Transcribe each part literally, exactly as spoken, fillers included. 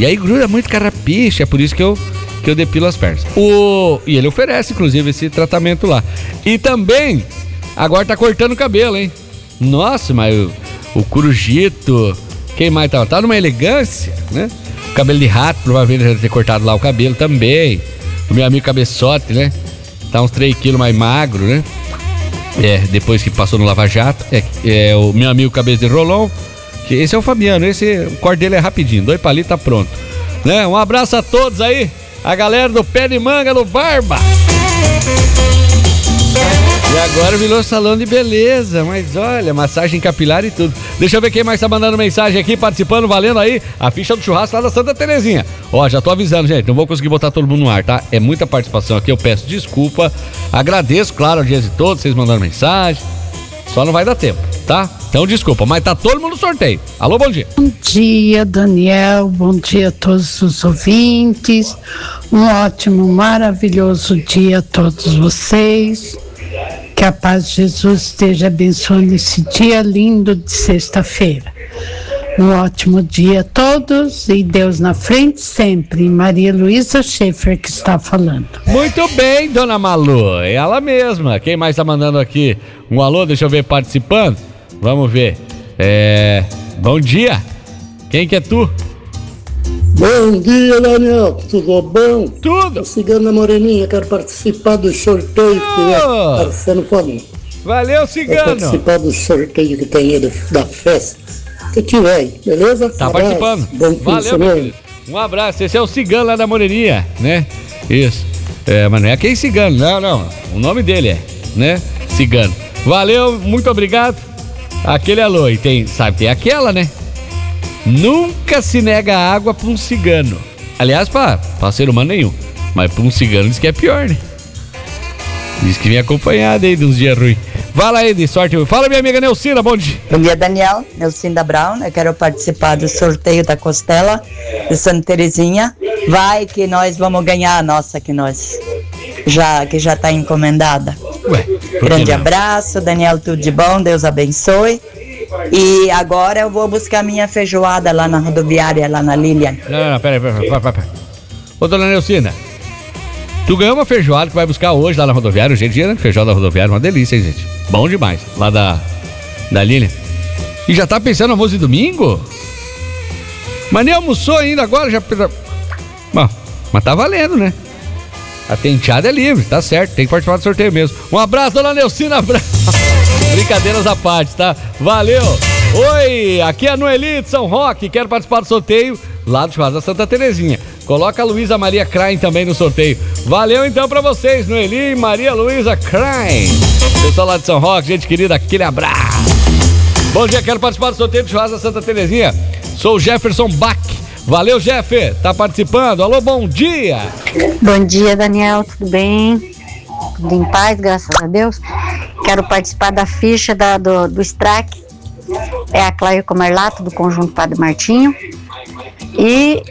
E aí gruda muito carrapicho, é por isso que eu, que eu depilo as pernas. O, e ele oferece, inclusive, esse tratamento lá. E também, agora tá cortando o cabelo, hein? Nossa, mas o, o Corujito, quem mais tá? Tá numa elegância, né? O cabelo de rato, provavelmente deve ter cortado lá o cabelo também. O meu amigo Cabeçote, né? Tá uns três quilos mais magro, né? É, depois que passou no Lava Jato. É, é o meu amigo Cabeça de Rolon. Que esse é o Fabiano, esse, o corte dele é rapidinho, dois palitos tá pronto. Né? Um abraço a todos aí, a galera do Pé de Manga no Barba. E agora virou salão de beleza, mas olha, massagem capilar e tudo. Deixa eu ver quem mais tá mandando mensagem aqui, participando, valendo aí, a ficha do churrasco lá da Santa Terezinha. Ó, já tô avisando, gente, não vou conseguir botar todo mundo no ar, tá? É muita participação aqui, eu peço desculpa. Agradeço, claro, a audiência de todos, vocês mandando mensagem. Só não vai dar tempo, tá? Então desculpa, mas tá todo mundo no sorteio. Alô, bom dia. Bom dia, Daniel, bom dia a todos os ouvintes. Um ótimo, maravilhoso dia a todos vocês. Que a paz de Jesus esteja abençoando esse dia lindo de sexta-feira. Um ótimo dia a todos e Deus na frente sempre. Maria Luísa Schaefer que está falando. Muito bem, dona Malu, é ela mesma. Quem mais está mandando aqui um alô? Deixa eu ver, participando. Vamos ver. É... Bom dia. Quem que é tu? Bom dia, Daniel. Tudo bom? Tudo. Cigana Moreninha, quero participar do sorteio que tiver aparecendo por mim. Valeu, Cigano. Quero participar do sorteio que tem aí da festa que tiver aí, beleza? Tá um participando. Bom fim Valeu, de semana. Um abraço. Esse é o Cigano lá da Moreninha, né? Isso. É, mas não é aquele Cigano, não, não. O nome dele é, né? Cigano. Valeu, muito obrigado. Aquele alô. E tem, sabe, tem aquela, né? Nunca se nega água pra um cigano. Aliás, pra, pra ser humano nenhum. Mas pra um cigano diz que é pior, né? Diz que vem acompanhado aí de uns dias ruins. Fala aí, de sorte. Fala, minha amiga Nelcina, bom dia. Bom dia, Daniel. Nelcina Brown. Eu quero participar do sorteio da costela de Santa Terezinha. Vai que nós vamos ganhar a nossa, que nós já, que já tá encomendada. Ué, grande abraço, Daniel, tudo de bom, Deus abençoe. E agora eu vou buscar minha feijoada lá na rodoviária, lá na Lilian. Não, não, não, pera aí, pera aí, pera aí. Ô, dona Nelcina, tu ganhou uma feijoada que vai buscar hoje lá na rodoviária, o jeito de feijoada da rodoviária, uma delícia, hein, gente? Bom demais, lá da, da Lilian. E já tá pensando no almoço de domingo? Mas nem almoçou ainda agora, já... Bom, mas tá valendo, né? A tenteada é livre, tá certo, tem que participar do sorteio mesmo. Um abraço, dona Nelcina, abraço. Brincadeiras à parte, tá? Valeu! Oi, aqui é a Noeli de São Roque, quero participar do sorteio lá do churrasco da Santa Terezinha. Coloca a Luísa Maria Krain também no sorteio. Valeu então pra vocês, Noeli e Maria Luísa Krain. Pessoal lá de São Roque, gente querida, aquele abraço. Bom dia, quero participar do sorteio do churrasco da Santa Terezinha. Sou o Jefferson Bach. Valeu, Jeff, tá participando. Alô, bom dia. Bom dia, Daniel, tudo bem? Tudo em paz, graças a Deus. Quero participar da ficha da, do, do Strack. É a Cláudia Comerlato, do Conjunto Padre Martinho. E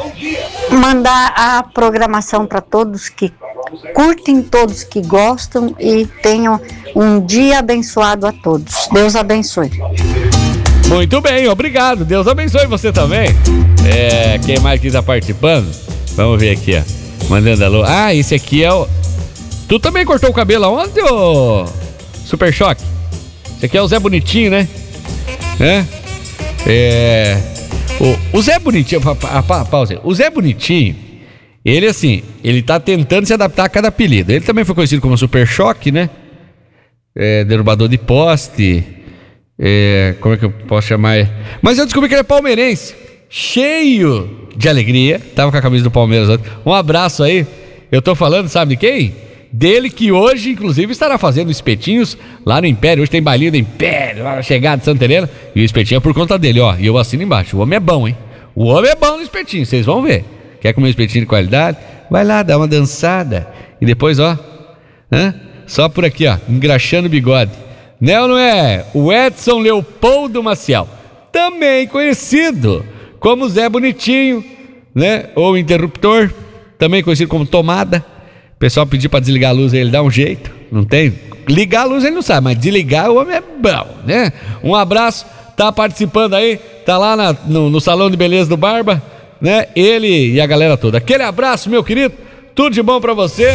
mandar a programação para todos que curtem, todos que gostam e tenham um dia abençoado a todos. Deus abençoe. Muito bem, obrigado. Deus abençoe você também. É, quem mais que tá participando? Vamos ver aqui, ó. Mandando alô. Ah, esse aqui é o... Tu também cortou o cabelo aonde, ô Super Choque? Esse aqui é o Zé Bonitinho, né? É. É... O, o Zé Bonitinho... Pa, pa, pa, pausa aí. O Zé Bonitinho, ele assim, ele tá tentando se adaptar a cada apelido. Ele também foi conhecido como Super Choque, né? É, derrubador de poste... É, como é que eu posso chamar? Mas eu descobri que ele é palmeirense, cheio de alegria. Tava com a camisa do Palmeiras ontem. Um abraço aí. Eu tô falando, sabe de quem? Dele, que hoje, inclusive, estará fazendo espetinhos lá no Império. Hoje tem bailinho do Império, lá na chegada de Santa Helena. E o espetinho é por conta dele, ó. E eu assino embaixo. O homem é bom, hein? O homem é bom no espetinho, vocês vão ver. Quer comer um espetinho de qualidade? Vai lá, dá uma dançada. E depois, ó, hã? Só por aqui, ó, engraxando o bigode. Não, não é? O Edson Leopoldo Maciel, também conhecido como Zé Bonitinho, né? Ou Interruptor, também conhecido como Tomada. O pessoal pediu pra desligar a luz, ele dá um jeito, não tem? Ligar a luz ele não sabe, mas desligar o homem é bom, né? Um abraço, tá participando aí, tá lá na, no, no Salão de Beleza do Barba, né? Ele e a galera toda. Aquele abraço, meu querido. Tudo de bom pra você.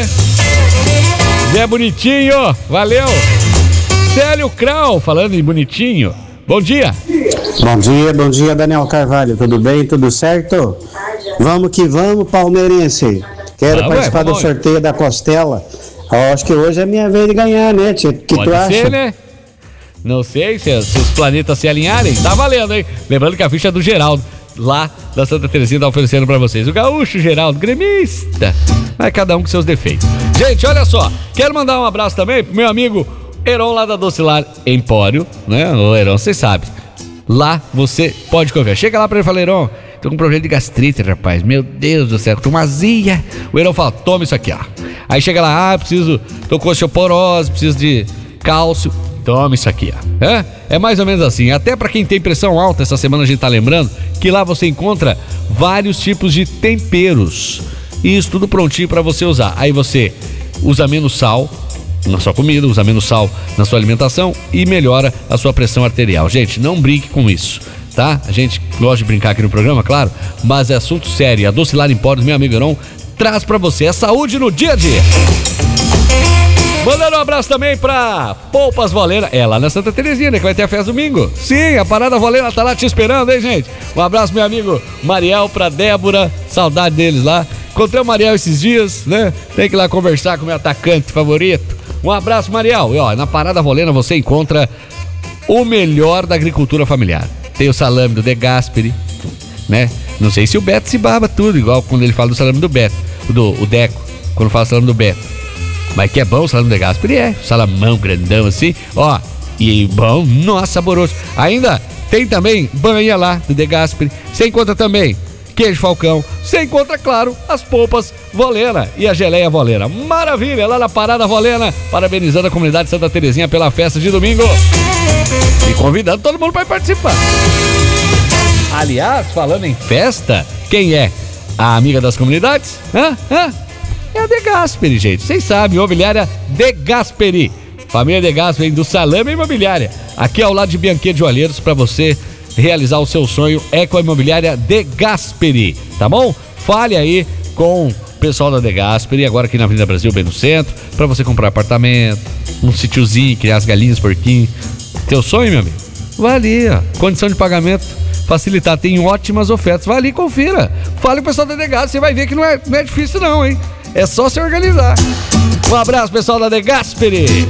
Zé Bonitinho, valeu. Célio Krau, falando em bonitinho. Bom dia. Bom dia, bom dia, Daniel Carvalho. Tudo bem, tudo certo? Vamos que vamos, palmeirense. Quero Ah, participar ué, do vamos. sorteio da Costela. Eu acho que hoje é minha vez de ganhar, né, tio? O que Pode tu acha? ser, né? Não sei se, se os planetas se alinharem. Tá valendo, hein? Lembrando que a ficha é do Geraldo, lá da Santa Terezinha, tá oferecendo pra vocês. O gaúcho Geraldo, gremista. Mas cada um com seus defeitos. Gente, olha só. Quero mandar um abraço também pro meu amigo Heron, lá da Docilar Empório, né? Ô, Heron, você sabe. Lá você pode confiar. Chega lá pra ele e fala: Heron, tô com um problema de gastrite, rapaz. Meu Deus do céu, tô uma azia. O Heron fala: toma isso aqui, ó. Aí chega lá: ah, preciso, tô com osteoporose, preciso de cálcio. Toma isso aqui, ó. É, é mais ou menos assim. Até pra quem tem pressão alta, essa semana a gente tá lembrando que lá você encontra vários tipos de temperos. E isso tudo prontinho pra você usar. Aí você usa menos sal na sua comida, usa menos sal na sua alimentação e melhora a sua pressão arterial. Gente, não brinque com isso, tá? A gente gosta de brincar aqui no programa, claro, mas é assunto sério. A Docilar Empórios, meu amigo Heron, traz pra você. É saúde no dia a dia. Mandando um abraço também pra Polpas Voleira. É lá na Santa Terezinha, né? Que vai ter a festa domingo. Sim, a Parada Voleira tá lá te esperando, hein, gente? Um abraço, meu amigo Mariel, pra Débora. Saudade deles lá. Encontrei o Mariel esses dias, né? Tem que ir lá conversar com o meu atacante favorito. Um abraço, Mariel. E ó, na Parada Voleira você encontra o melhor da agricultura familiar. Tem o salame do De Gasperi, né? Não sei se o Beto se baba tudo, igual quando ele fala do salame do Beto. Do o Deco, quando fala do salame do Beto. Mas que é bom o salame de Gasperi, é. Salamão grandão assim, ó. E bom, nossa, saboroso. Ainda tem também banha lá do De Gasperi. Você encontra também queijo Falcão. Você encontra, claro, as polpas Voleira e a geleia Voleira. Maravilha, lá na Parada Voleira. Parabenizando a comunidade de Santa Terezinha pela festa de domingo. E convidando todo mundo para participar. Aliás, falando em festa, quem é a amiga das comunidades? Hã? Hã? É a De Gasperi, gente. Vocês sabem, imobiliária De Gasperi. Família De Gasperi do Salame Imobiliária. Aqui ao lado de Bianquete de Olheiros, para você realizar o seu sonho, é com a imobiliária De Gasperi, tá bom? Fale aí com o pessoal da De Gasperi, agora aqui na Avenida Brasil, bem no centro, para você comprar apartamento, um sítiozinho, criar as galinhas, porquinho. Teu sonho, meu amigo? Vai ali, ó. Condição de pagamento facilitar, tem ótimas ofertas. Vai ali, confira. Fale com o pessoal da De Gasperi, você vai ver que não é, não é difícil não, hein? É só se organizar. Um abraço, pessoal da De Gasperi.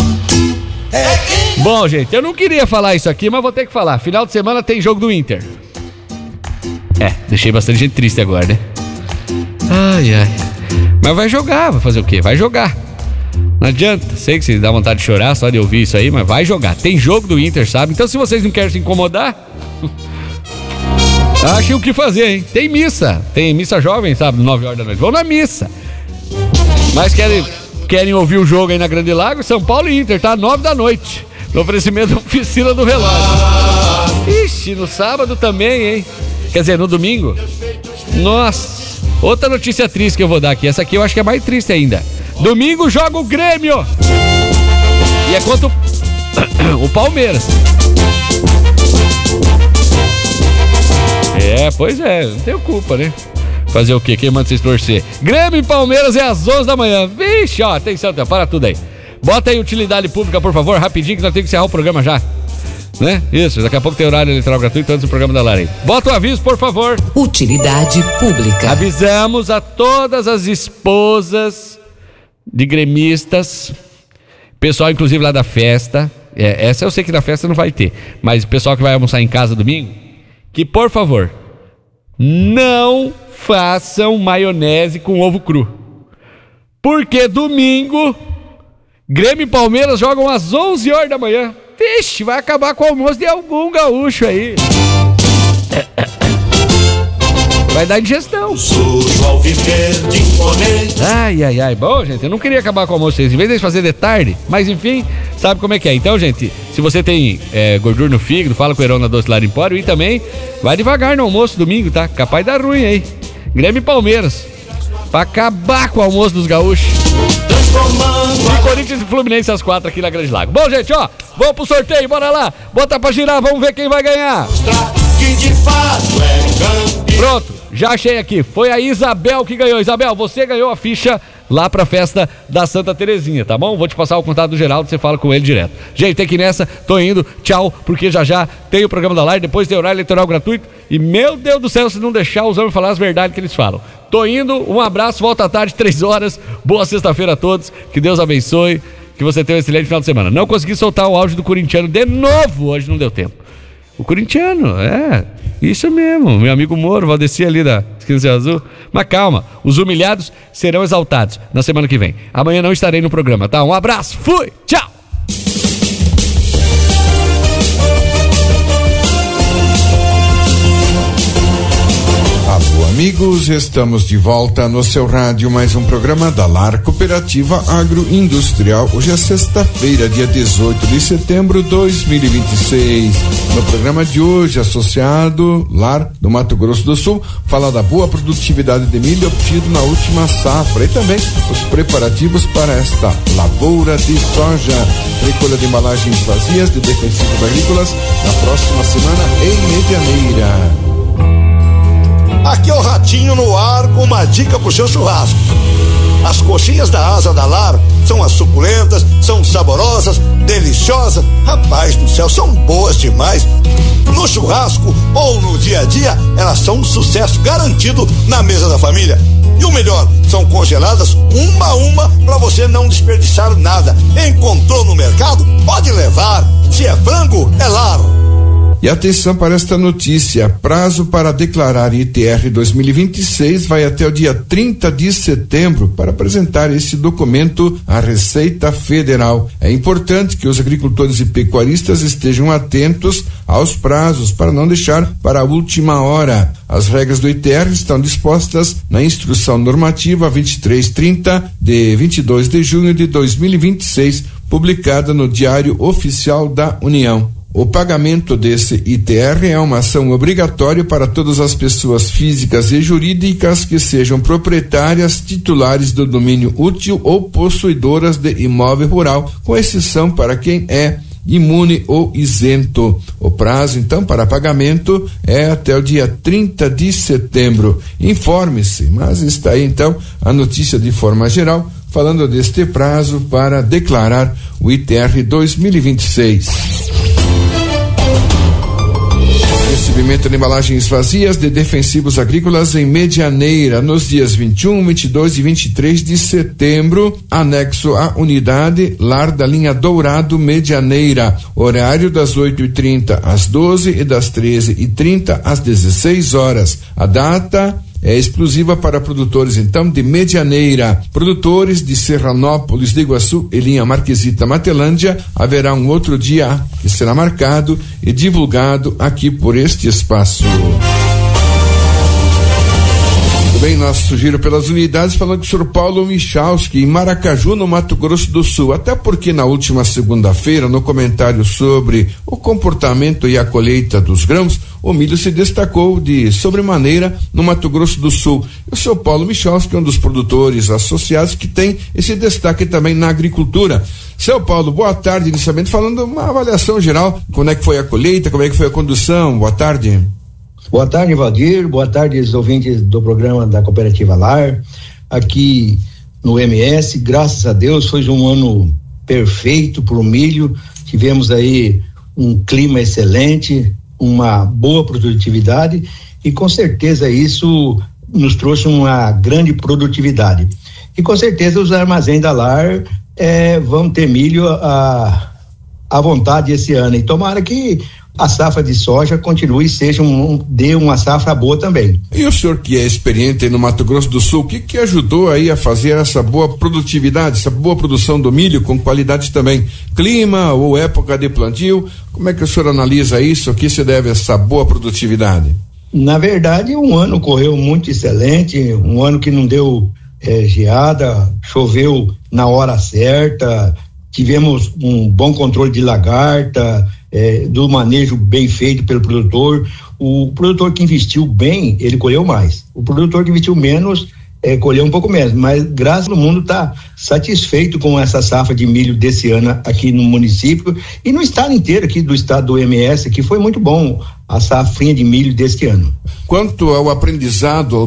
Bom, gente, eu não queria falar isso aqui, mas vou ter que falar. Final de semana tem jogo do Inter. É, deixei bastante gente triste agora, né? Ai, ai. Mas vai jogar, vai fazer o quê? Vai jogar. Não adianta, sei que você dá vontade de chorar só de ouvir isso aí, mas vai jogar. Tem jogo do Inter, sabe? Então se vocês não querem se incomodar, achem o que fazer, hein? Tem missa, tem missa jovem, sabe? nove horas da noite. Vão na missa. Mas querem, querem ouvir o jogo aí na Grande Lago? São Paulo e Inter, tá? nove da noite. No oferecimento da oficina do relógio. Ixi, no sábado também, hein? Quer dizer, no domingo. Nossa, outra notícia triste que eu vou dar aqui. Essa aqui eu acho que é mais triste ainda. Domingo joga o Grêmio. E é contra o, o Palmeiras. É, pois é, não tenho culpa, né? Fazer o quê? Quem manda vocês torcer? Grêmio e Palmeiras é às onze da manhã. Vixe, ó, atenção, para tudo aí. Bota aí utilidade pública, por favor, rapidinho, que nós temos que encerrar o programa já. Né? Isso, daqui a pouco tem horário eleitoral gratuito antes do programa da Lara aí. Bota o aviso, por favor. Utilidade pública. Avisamos a todas as esposas de gremistas, pessoal inclusive lá da festa, é, essa eu sei que na festa não vai ter, mas o pessoal que vai almoçar em casa domingo, que por favor, não façam maionese com ovo cru. Porque domingo, Grêmio e Palmeiras jogam às onze horas da manhã. Vixe, vai acabar com o almoço de algum gaúcho aí. Vai dar indigestão. Ai, ai, ai. Bom, gente, eu não queria acabar com o almoço. Em vez de fazer de tarde, mas enfim, sabe como é que é. Então, gente, se você tem é, gordura no fígado, fala com o Heron na Docilar Empório e também vai devagar no almoço domingo, tá? Capaz de dar ruim aí. Grêmio e Palmeiras. Pra acabar com o almoço dos gaúchos. E Corinthians e Fluminense às quatro aqui na Grande Lago. Bom, gente, ó, vamos pro sorteio, bora lá. Bota pra girar, vamos ver quem vai ganhar. Pronto. já achei aqui. Foi a Isabel que ganhou. Isabel, você ganhou a ficha lá pra festa da Santa Terezinha, tá bom? Vou te passar o contato do Geraldo, você fala com ele direto. Gente, tem que ir nessa, tô indo, tchau, porque já já tem o programa da live, depois tem horário eleitoral gratuito e, meu Deus do céu, se não deixar os homens falar as verdades que eles falam. Tô indo, um abraço, volta à tarde, três horas, boa sexta-feira a todos, que Deus abençoe, que você tenha um excelente final de semana. Não consegui soltar o áudio do corintiano de novo, hoje não deu tempo. O corintiano, é, isso mesmo, meu amigo Moro, Valdeci ali da Esquina Azul. Mas calma, os humilhados serão exaltados na semana que vem. Amanhã não estarei no programa, tá? Um abraço, fui, tchau! Alô, amigos, estamos de volta no seu rádio, mais um programa da Lar Cooperativa Agroindustrial. Hoje é sexta-feira, dia dezoito de setembro de dois mil e vinte e seis. No programa de hoje, associado Lar do Mato Grosso do Sul, fala da boa produtividade de milho obtido na última safra e também os preparativos para esta lavoura de soja. Recolha de embalagens vazias de defensivos agrícolas na próxima semana em Medianeira. Aqui é o Ratinho no ar com uma dica pro seu churrasco. As coxinhas da Asa da Lar são as suculentas, são saborosas, deliciosas. Rapaz do céu, são boas demais. No churrasco ou no dia a dia, elas são um sucesso garantido na mesa da família. E o melhor, são congeladas uma a uma para você não desperdiçar nada. Encontrou no mercado? Pode levar. Se é frango, é Lar. E atenção para esta notícia, prazo para declarar I T R dois mil e vinte e seis vai até o dia trinta de setembro para apresentar esse documento à Receita Federal. É importante que os agricultores e pecuaristas estejam atentos aos prazos para não deixar para a última hora. As regras do I T R estão dispostas na Instrução Normativa vinte e três trinta de vinte e dois de junho de dois mil e vinte e seis, publicada no Diário Oficial da União. O pagamento desse I T R é uma ação obrigatória para todas as pessoas físicas e jurídicas que sejam proprietárias, titulares do domínio útil ou possuidoras de imóvel rural, com exceção para quem é imune ou isento. O prazo, então, para pagamento é até o dia trinta de setembro. Informe-se, mas está aí, então, a notícia de forma geral, falando deste prazo para declarar o I T R dois mil e vinte e seis. Recebimento de embalagens vazias de defensivos agrícolas em Medianeira nos dias vinte e um, vinte e dois e vinte e três de setembro, anexo à unidade Lar da Linha Dourado Medianeira, horário das oito e trinta às doze e das treze e trinta às dezesseis horas. A data é exclusiva para produtores, então, de Medianeira. Produtores de Serranópolis de Iguaçu e linha Marquesita Matelândia, haverá um outro dia que será marcado e divulgado aqui por este espaço. Bem, nosso giro pelas unidades, falando com o senhor Paulo Michalski, em Maracaju, no Mato Grosso do Sul. Até porque na última segunda-feira, no comentário sobre o comportamento e a colheita dos grãos, o milho se destacou de sobremaneira no Mato Grosso do Sul. E o senhor Paulo Michalski é um dos produtores associados que tem esse destaque também na agricultura. Seu Paulo, boa tarde, inicialmente falando uma avaliação geral, como é que foi a colheita, como é que foi a condução, boa tarde. Boa tarde, Valdir. Boa tarde, os ouvintes do programa da Cooperativa Lar. Aqui no M S, graças a Deus, foi um ano perfeito para o milho. Tivemos aí um clima excelente, uma boa produtividade e com certeza isso nos trouxe uma grande produtividade. E com certeza os armazéns da Lar eh, vão ter milho à, à vontade esse ano. E tomara que a safra de soja continue e seja um, um, dê uma safra boa também. E o senhor que é experiente aí no Mato Grosso do Sul, o que que ajudou aí a fazer essa boa produtividade, essa boa produção do milho com qualidade também? Clima ou época de plantio? Como é que o senhor analisa isso? A que se deve essa boa produtividade? Na verdade, um ano correu muito excelente, um ano que não deu é, geada, choveu na hora certa, tivemos um bom controle de lagarta, É, do manejo bem feito pelo produtor. O produtor que investiu bem, ele colheu mais. O produtor que investiu menos, é, colheu um pouco menos, mas graças ao mundo está satisfeito com essa safra de milho desse ano aqui no município e no estado inteiro aqui do estado do M S, que foi muito bom a safrinha de milho deste ano. Quanto ao aprendizado, ao